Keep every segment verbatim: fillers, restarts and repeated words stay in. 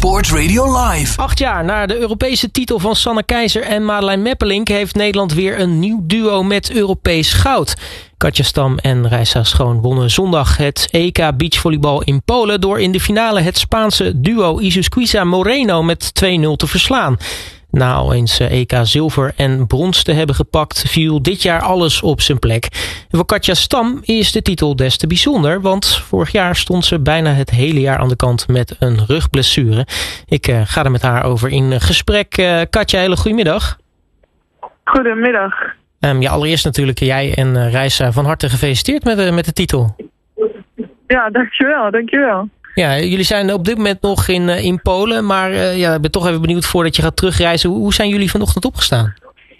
Sport Radio Live. Acht jaar na de Europese titel van Sanne Keizer en Madeleine Meppelink heeft Nederland weer een nieuw duo met Europees goud. Katja Stam en Reisa Schoon wonnen zondag het E K beachvolleybal in Polen door in de finale het Spaanse duo Isusquiza Moreno met twee nul te verslaan. Na al eens E K zilver en brons te hebben gepakt, viel dit jaar alles op zijn plek. En voor Katja Stam is de titel des te bijzonder, want vorig jaar stond ze bijna het hele jaar aan de kant met een rugblessure. Ik uh, ga er met haar over in gesprek. Uh, Katja, hele goedemiddag. Goedemiddag. Um, ja, allereerst natuurlijk jij en uh, Reisa van harte gefeliciteerd met, uh, met de titel. Ja, dankjewel, dankjewel. Ja, jullie zijn op dit moment nog in, uh, in Polen, maar uh, ja, ik ben toch even benieuwd voordat je gaat terugreizen. Hoe, hoe zijn jullie vanochtend opgestaan?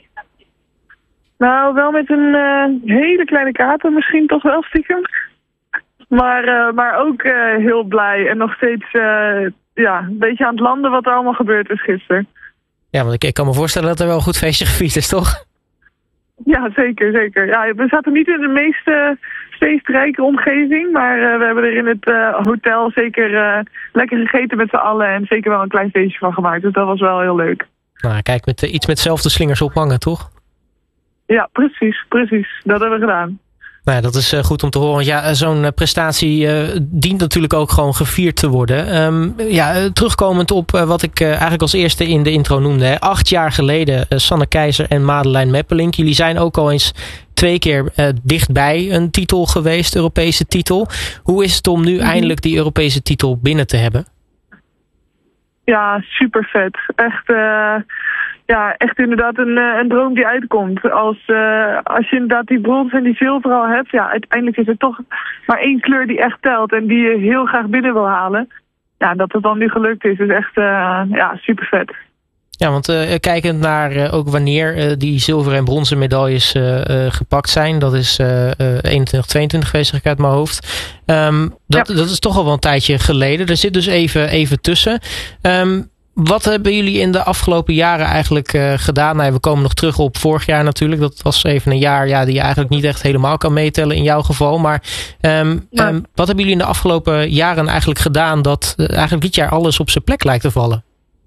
Nou, wel met een uh, hele kleine kater, misschien toch wel stiekem. Maar, uh, maar ook uh, heel blij en nog steeds uh, ja, een beetje aan het landen wat er allemaal gebeurd is gisteren. Ja, want ik, ik kan me voorstellen dat er wel een goed feestje gevierd is, toch? Ja, zeker, zeker. Ja, we zaten niet in de meest uh, feestrijke omgeving, maar uh, we hebben er in het uh, hotel zeker uh, lekker gegeten met z'n allen en zeker wel een klein feestje van gemaakt. Dus dat was wel heel leuk. Nou, kijk, met uh, iets met zelf de slingers ophangen, toch? Ja, precies, precies. Dat hebben we gedaan. Nou ja, dat is uh, goed om te horen. Want ja, zo'n uh, prestatie uh, dient natuurlijk ook gewoon gevierd te worden. Um, ja, uh, terugkomend op uh, wat ik uh, eigenlijk als eerste in de intro noemde. Hè. Acht jaar geleden uh, Sanne Keizer en Madeleine Meppelink. Jullie zijn ook al eens twee keer uh, dichtbij een titel geweest, Europese titel. Hoe is het om nu mm-hmm. eindelijk die Europese titel binnen te hebben? Ja, super vet. Echt... Uh... Ja, echt inderdaad een, een droom die uitkomt. Als, uh, als je inderdaad die brons en die zilver al hebt, ja, uiteindelijk is er toch maar één kleur die echt telt en die je heel graag binnen wil halen. Ja, dat het dan nu gelukt is, is echt uh, ja, super vet. Ja, want uh, kijkend naar uh, ook wanneer uh, die zilveren en bronzen medailles uh, uh, gepakt zijn, dat is uh, uh, eenentwintig, tweeëntwintig geweest, zeg ik uit mijn hoofd. Um, dat, ja. dat is toch al wel een tijdje geleden. Er zit dus even, even tussen. Um, Wat hebben jullie in de afgelopen jaren eigenlijk uh, gedaan? Nou, we komen nog terug op vorig jaar natuurlijk. Dat was even een jaar ja, die je eigenlijk niet echt helemaal kan meetellen in jouw geval. Maar um, ja. um, wat hebben jullie in de afgelopen jaren eigenlijk gedaan dat uh, eigenlijk dit jaar alles op zijn plek lijkt te vallen?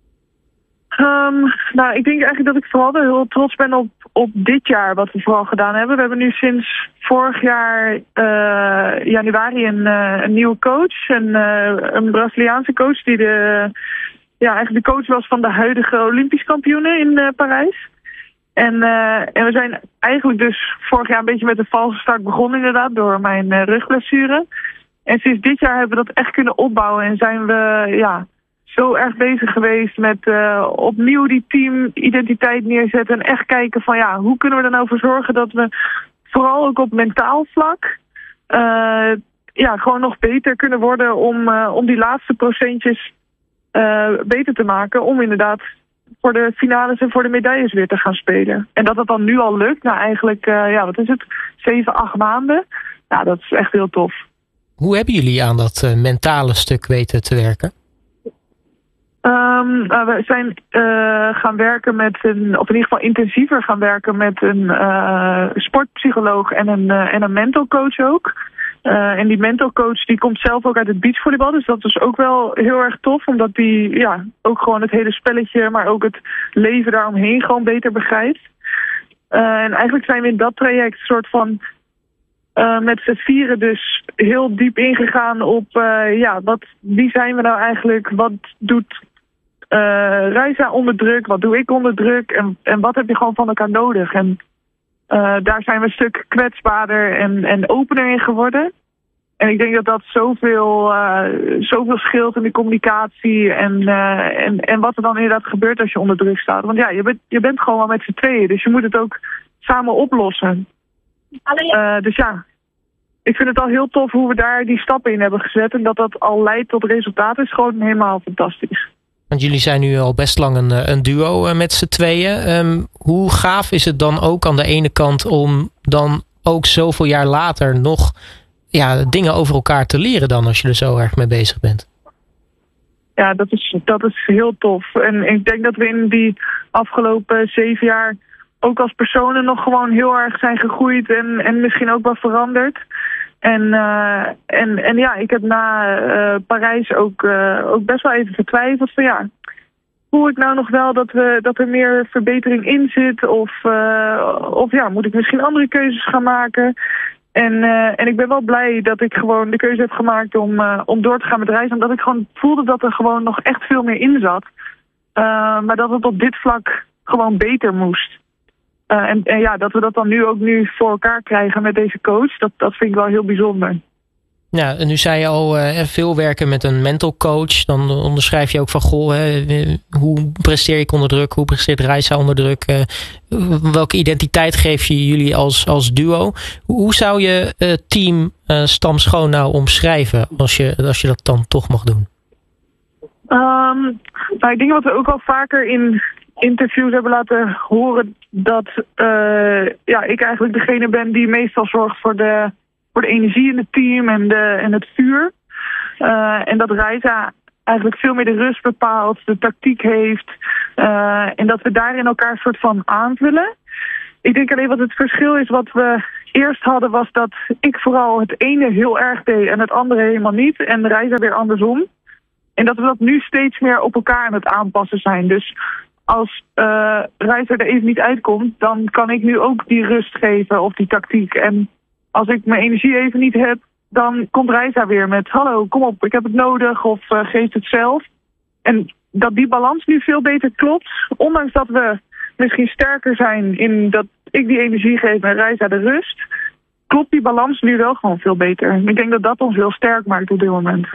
Um, nou, ik denk eigenlijk dat ik vooral heel trots ben op, op dit jaar wat we vooral gedaan hebben. We hebben nu sinds vorig jaar uh, januari een, uh, een nieuwe coach. Een, uh, een Braziliaanse coach die de... Ja, eigenlijk de coach was van de huidige Olympisch kampioenen in uh, Parijs. En, uh, en we zijn eigenlijk dus vorig jaar een beetje met een valse start begonnen inderdaad door mijn uh, rugblessure. En sinds dit jaar hebben we dat echt kunnen opbouwen en zijn we ja, zo erg bezig geweest met uh, opnieuw die teamidentiteit neerzetten. En echt kijken van ja, hoe kunnen we er nou voor zorgen dat we vooral ook op mentaal vlak uh, ja, gewoon nog beter kunnen worden om, uh, om die laatste procentjes Uh, beter te maken om inderdaad voor de finales en voor de medailles weer te gaan spelen. En dat dat dan nu al lukt, nou eigenlijk, uh, ja, wat is het, zeven, acht maanden. Ja, dat is echt heel tof. Hoe hebben jullie aan dat uh, mentale stuk weten te werken? Um, uh, we zijn uh, gaan werken met een, of in ieder geval intensiever gaan werken met een uh, sportpsycholoog en een, uh, en een mental coach ook. Uh, en die mental coach die komt zelf ook uit het beachvolleybal. Dus dat is ook wel heel erg tof. Omdat die ja, ook gewoon het hele spelletje, maar ook het leven daaromheen gewoon beter begrijpt. Uh, en eigenlijk zijn we in dat traject soort van uh, met z'n vieren dus heel diep ingegaan op uh, ja, wat, wie zijn we nou eigenlijk? Wat doet uh, Reisa onder druk? Wat doe ik onder druk? En, en wat heb je gewoon van elkaar nodig? En Uh, daar zijn we een stuk kwetsbaarder en, en opener in geworden. En ik denk dat dat zoveel, uh, zoveel scheelt in de communicatie en, uh, en, en wat er dan inderdaad gebeurt als je onder druk staat. Want ja, je bent, je bent gewoon wel met z'n tweeën, dus je moet het ook samen oplossen. Uh, dus ja, ik vind het al heel tof hoe we daar die stappen in hebben gezet en dat dat al leidt tot resultaten is gewoon helemaal fantastisch. Want jullie zijn nu al best lang een, een duo met z'n tweeën. Um, hoe gaaf is het dan ook aan de ene kant om dan ook zoveel jaar later nog ja, dingen over elkaar te leren dan als je er zo erg mee bezig bent? Ja, dat is, dat is heel tof. En ik denk dat we in die afgelopen zeven jaar ook als personen nog gewoon heel erg zijn gegroeid en, en misschien ook wel veranderd. En, uh, en, en ja, ik heb na uh, Parijs ook, uh, ook best wel even getwijfeld van ja, voel ik nou nog wel dat, we, dat er meer verbetering in zit? Of, uh, of ja, moet ik misschien andere keuzes gaan maken? En, uh, en ik ben wel blij dat ik gewoon de keuze heb gemaakt om, uh, om door te gaan met reizen. Omdat ik gewoon voelde dat er gewoon nog echt veel meer in zat. Uh, maar dat het op dit vlak gewoon beter moest. Uh, en, en ja, dat we dat dan nu ook nu voor elkaar krijgen met deze coach, dat, dat vind ik wel heel bijzonder. Ja, en nu zei je al uh, veel werken met een mental coach. Dan onderschrijf je ook van, goh, hè, hoe presteer ik onder druk? Hoe presteert Reisa onder druk? Uh, welke identiteit geef je jullie als, als duo? Hoe zou je uh, team uh, Stam Schoon nou omschrijven als je, als je dat dan toch mag doen? Um, nou, ik denk wat we ook al vaker in interviews hebben laten horen, dat uh, ja, ik eigenlijk degene ben die meestal zorgt voor de, voor de energie in het team en, de, en het vuur. Uh, en dat Reisa eigenlijk veel meer de rust bepaalt, de tactiek heeft. Uh, en dat we daarin elkaar soort van aanvullen. Ik denk alleen wat het verschil is wat we eerst hadden, was dat ik vooral het ene heel erg deed en het andere helemaal niet. En Reisa weer andersom. En dat we dat nu steeds meer op elkaar aan het aanpassen zijn. Dus als uh, Reisa er even niet uitkomt, dan kan ik nu ook die rust geven of die tactiek. En als ik mijn energie even niet heb, dan komt Reisa weer met hallo, kom op, ik heb het nodig of uh, geef het zelf. En dat die balans nu veel beter klopt, ondanks dat we misschien sterker zijn in dat ik die energie geef en Reisa de rust, klopt die balans nu wel gewoon veel beter. Ik denk dat dat ons heel sterk maakt op dit moment.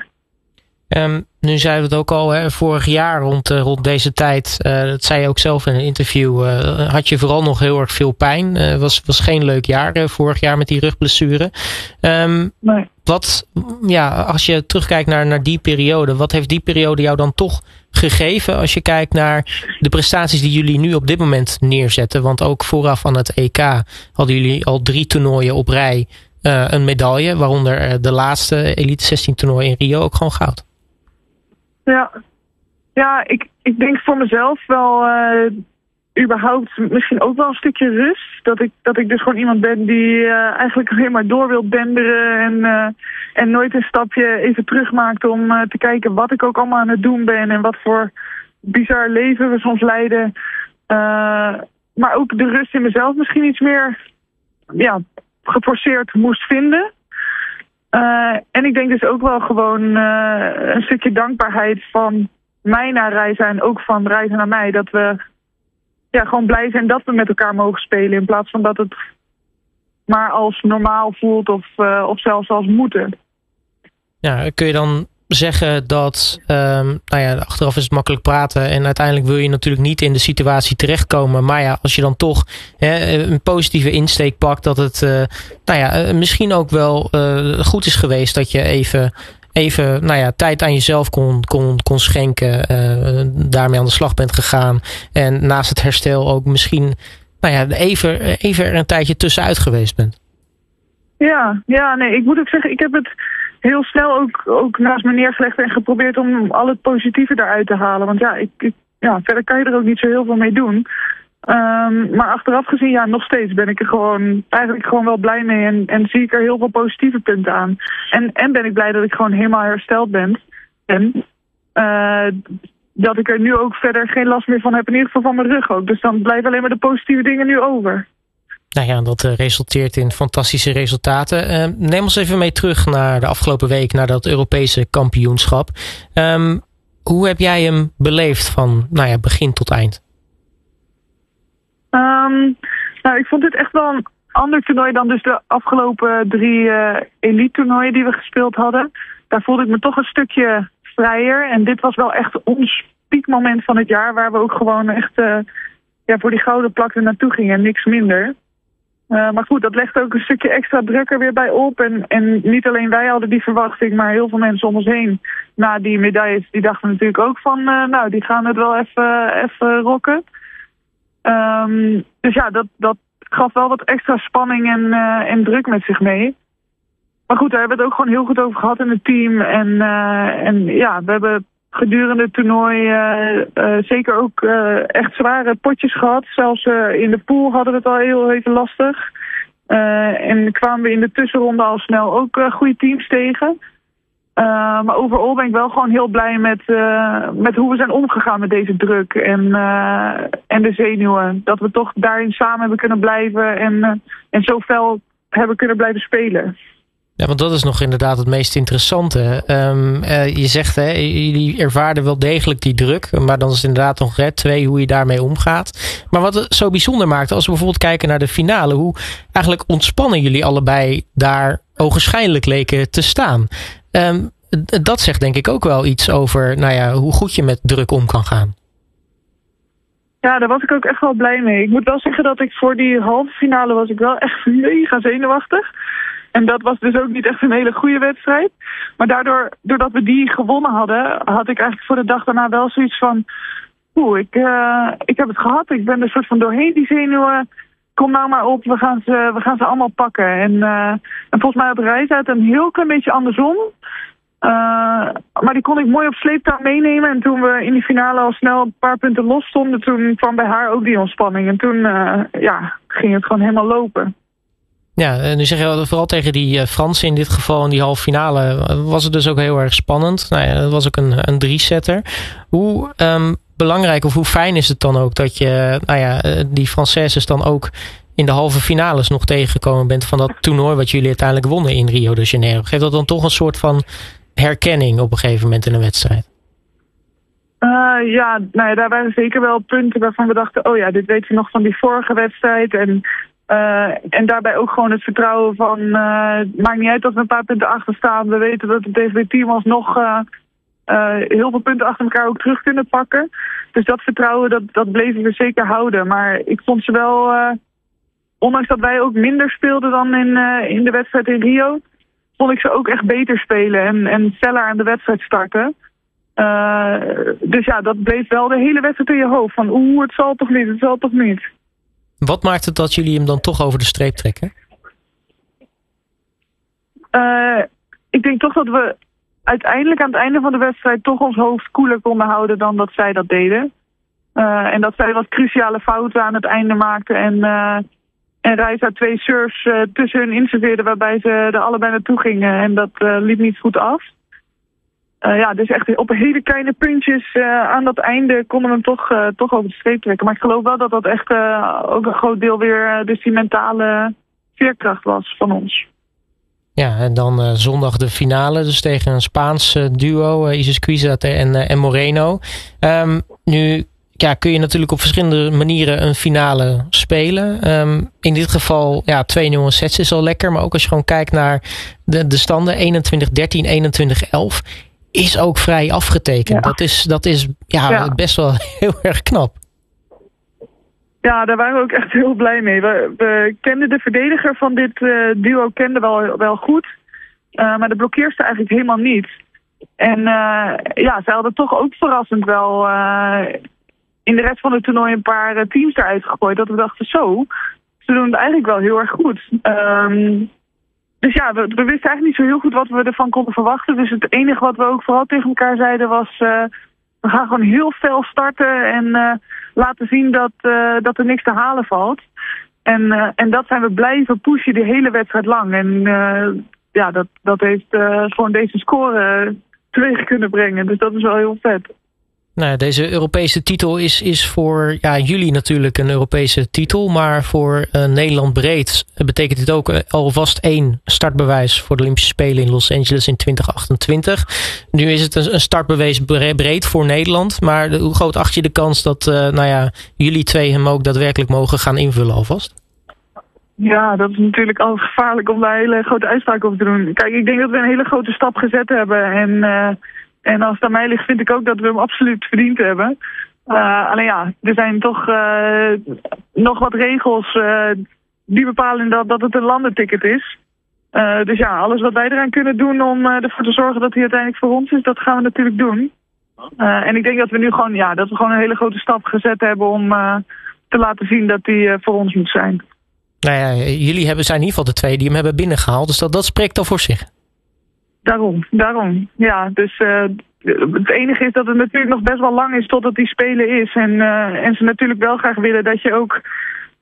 Um, nu zeiden we het ook al, hè, vorig jaar rond, uh, rond deze tijd, uh, dat zei je ook zelf in een interview, uh, had je vooral nog heel erg veel pijn. Het uh, was, was geen leuk jaar uh, vorig jaar met die rugblessure. Um, nee. Wat, ja, als je terugkijkt naar, naar die periode, wat heeft die periode jou dan toch gegeven als je kijkt naar de prestaties die jullie nu op dit moment neerzetten? Want ook vooraf aan het E K hadden jullie al drie toernooien op rij uh, een medaille, waaronder uh, de laatste Elite zestien toernooi in Rio ook gewoon goud. Ja, ja ik, ik denk voor mezelf wel uh, überhaupt misschien ook wel een stukje rust. Dat ik, dat ik dus gewoon iemand ben die uh, eigenlijk alleen maar door wil denderen en, uh, en nooit een stapje even terug maakt om uh, te kijken wat ik ook allemaal aan het doen ben en wat voor bizar leven we soms leiden. Uh, maar ook de rust in mezelf misschien iets meer ja, geforceerd moest vinden. Uh, en ik denk dus ook wel gewoon uh, een stukje dankbaarheid van mij naar Reisa en ook van Reisa naar mij. Dat we ja, gewoon blij zijn dat we met elkaar mogen spelen in plaats van dat het maar als normaal voelt of, uh, of zelfs als moeten. Ja, kun je dan zeggen dat, um, nou ja, achteraf is het makkelijk praten en uiteindelijk wil je natuurlijk niet in de situatie terechtkomen. Maar ja, als je dan toch hè, een positieve insteek pakt, dat het uh, nou ja, misschien ook wel uh, goed is geweest dat je even, even nou ja, tijd aan jezelf kon, kon, kon schenken, uh, daarmee aan de slag bent gegaan en naast het herstel ook misschien nou ja, even, even er een tijdje tussenuit geweest bent. Ja, ja, nee, ik moet ook zeggen, ik heb het heel snel ook, ook naast me neergelegd en geprobeerd om al het positieve eruit te halen. Want ja, ik, ik, ja, verder kan je er ook niet zo heel veel mee doen. Um, maar achteraf gezien, ja, nog steeds ben ik er gewoon eigenlijk gewoon wel blij mee en, en zie ik er heel veel positieve punten aan. En, en ben ik blij dat ik gewoon helemaal hersteld ben. En uh, dat ik er nu ook verder geen last meer van heb, in ieder geval van mijn rug ook. Dus dan blijven alleen maar de positieve dingen nu over. Nou ja, dat uh, resulteert in fantastische resultaten. Uh, neem ons even mee terug naar de afgelopen week, naar dat Europese kampioenschap. Um, hoe heb jij hem beleefd van nou ja, begin tot eind? Um, nou, ik vond dit echt wel een ander toernooi dan dus de afgelopen drie uh, elite toernooien die we gespeeld hadden. Daar voelde ik me toch een stukje vrijer. En dit was wel echt ons piekmoment van het jaar, waar we ook gewoon echt uh, ja, voor die gouden plak er naartoe gingen en niks minder. Uh, maar goed, dat legt ook een stukje extra druk er weer bij op. En, en niet alleen wij hadden die verwachting, maar heel veel mensen om ons heen na die medailles, die dachten natuurlijk ook van, uh, nou, die gaan het wel even, even rocken. Um, dus ja, dat, dat gaf wel wat extra spanning en, uh, en druk met zich mee. Maar goed, daar hebben we het ook gewoon heel goed over gehad in het team. En, uh, en ja, we hebben gedurende het toernooi uh, uh, zeker ook uh, echt zware potjes gehad. Zelfs uh, in de pool hadden we het al heel even lastig. Uh, en kwamen we in de tussenronde al snel ook uh, goede teams tegen. Uh, maar overal ben ik wel gewoon heel blij met, uh, met hoe we zijn omgegaan met deze druk en, uh, en de zenuwen. Dat we toch daarin samen hebben kunnen blijven en, uh, en zo fel hebben kunnen blijven spelen. Ja, want dat is nog inderdaad het meest interessante. Um, uh, je zegt, hè, jullie ervaarden wel degelijk die druk. Maar dan is het inderdaad nog red twee hoe je daarmee omgaat. Maar wat het zo bijzonder maakt, als we bijvoorbeeld kijken naar de finale, hoe eigenlijk ontspannen jullie allebei daar ogenschijnlijk leken te staan. Um, dat zegt denk ik ook wel iets over nou ja, hoe goed je met druk om kan gaan. Ja, daar was ik ook echt wel blij mee. Ik moet wel zeggen dat ik voor die halve finale was ik wel echt mega zenuwachtig. En dat was dus ook niet echt een hele goede wedstrijd. Maar daardoor, doordat we die gewonnen hadden, had ik eigenlijk voor de dag daarna wel zoiets van, oeh, ik, uh, ik heb het gehad. Ik ben er soort van doorheen die zenuwen. Kom nou maar op, we gaan ze, we gaan ze allemaal pakken. En, uh, en volgens mij had Reis uit een heel klein beetje andersom. Uh, maar die kon ik mooi op sleeptouw meenemen. En toen we in die finale al snel een paar punten los stonden, toen kwam bij haar ook die ontspanning. En toen uh, ja, ging het gewoon helemaal lopen. Ja, nu zeg je vooral tegen die Fransen in dit geval in die halve finale was het dus ook heel erg spannend. Nou ja, dat was ook een, een drie-setter. Hoe um, belangrijk of hoe fijn is het dan ook dat je nou ja, die Françaises dan ook in de halve finales nog tegengekomen bent van dat toernooi wat jullie uiteindelijk wonnen in Rio de Janeiro? Geeft dat dan toch een soort van herkenning op een gegeven moment in een wedstrijd? Uh, ja, nou ja, daar waren zeker wel punten waarvan we dachten, oh ja, dit weten we nog van die vorige wedstrijd. En Uh, en daarbij ook gewoon het vertrouwen van, uh, maakt niet uit dat we een paar punten achter staan. We weten dat we tegen dit team alsnog uh, uh, heel veel punten achter elkaar ook terug kunnen pakken. Dus dat vertrouwen, dat, dat bleven we zeker houden. Maar ik vond ze wel, uh, ondanks dat wij ook minder speelden dan in, uh, in de wedstrijd in Rio, vond ik ze ook echt beter spelen en, en feller aan de wedstrijd starten. Uh, dus ja, dat bleef wel de hele wedstrijd in je hoofd. Van oeh, het zal toch niet, het zal toch niet. Wat maakt het dat jullie hem dan toch over de streep trekken? Uh, ik denk toch dat we uiteindelijk aan het einde van de wedstrijd toch ons hoofd koeler konden houden dan dat zij dat deden. Uh, en dat zij wat cruciale fouten aan het einde maakten. En, uh, en Reisa twee serves uh, tussen hun inserveerden waarbij ze er allebei naartoe gingen. En dat uh, liep niet goed af. Uh, ja, dus echt op hele kleine puntjes uh, aan dat einde konden we hem toch, uh, toch over de streep trekken. Maar ik geloof wel dat dat echt uh, ook een groot deel weer uh, dus die mentale veerkracht was van ons. Ja, en dan uh, zondag de finale, dus tegen een Spaans uh, duo, uh, Isis Cuizat en, uh, en Moreno. Um, nu ja, kun je natuurlijk op verschillende manieren een finale spelen. Um, in dit geval, ja, twee nul sets is al lekker, maar ook als je gewoon kijkt naar de, de standen eenentwintig dertien, eenentwintig elf... is ook vrij afgetekend. Ja. Dat is, dat is ja, ja. best wel heel erg knap. Ja, daar waren we ook echt heel blij mee. We, we kenden de verdediger van dit uh, duo kenden wel, wel goed. Uh, maar de blokkeerste eigenlijk helemaal niet. En uh, ja, ze hadden toch ook verrassend wel uh, in de rest van het toernooi een paar uh, teams eruit gegooid. Dat we dachten zo, ze doen het eigenlijk wel heel erg goed. Um, Dus ja, we, we wisten eigenlijk niet zo heel goed wat we ervan konden verwachten. Dus het enige wat we ook vooral tegen elkaar zeiden was, Uh, we gaan gewoon heel fel starten en uh, laten zien dat, uh, dat er niks te halen valt. En, uh, en dat zijn we blijven pushen de hele wedstrijd lang. En uh, ja, dat, dat heeft uh, gewoon deze score teweeg kunnen brengen. Dus dat is wel heel vet. Nou, deze Europese titel is, is voor ja, jullie natuurlijk een Europese titel. Maar voor uh, Nederland breed betekent dit ook uh, alvast één startbewijs voor de Olympische Spelen in Los Angeles in twintig achtentwintig. Nu is het een, een startbewijs breed voor Nederland. Maar de, hoe groot acht je de kans dat uh, nou ja, jullie twee hem ook daadwerkelijk mogen gaan invullen alvast? Ja, dat is natuurlijk altijd gevaarlijk om daar hele grote uitspraken over te doen. Kijk, ik denk dat we een hele grote stap gezet hebben. En Uh, En als het aan mij ligt, vind ik ook dat we hem absoluut verdiend hebben. Uh, alleen ja, er zijn toch uh, nog wat regels uh, die bepalen dat, dat het een landenticket is. Uh, dus ja, alles wat wij eraan kunnen doen om uh, ervoor te zorgen dat hij uiteindelijk voor ons is, dat gaan we natuurlijk doen. Uh, en ik denk dat we nu gewoon, ja, dat we gewoon een hele grote stap gezet hebben om uh, te laten zien dat hij uh, voor ons moet zijn. Nou ja, jullie hebben, zijn in ieder geval de twee die hem hebben binnengehaald, dus dat, dat spreekt al voor zich. Daarom, daarom. Ja, dus uh, het enige is dat het natuurlijk nog best wel lang is totdat die Spelen is. En, uh, en ze natuurlijk wel graag willen dat je ook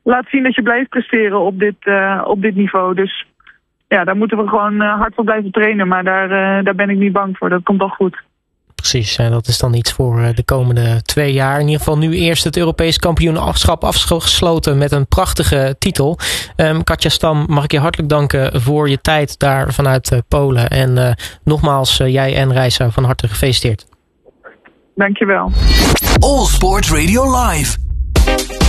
laat zien dat je blijft presteren op dit, uh, op dit niveau. Dus ja, daar moeten we gewoon uh, hard voor blijven trainen. Maar daar, uh, daar ben ik niet bang voor. Dat komt al goed. Precies, en dat is dan iets voor de komende twee jaar. In ieder geval nu eerst het Europees kampioenschap afgesloten met een prachtige titel. Um, Katja Stam, mag ik je hartelijk danken voor je tijd daar vanuit uh, Polen. En uh, nogmaals, uh, jij en Reisa van harte gefeliciteerd. Dankjewel. All Sport Radio Live.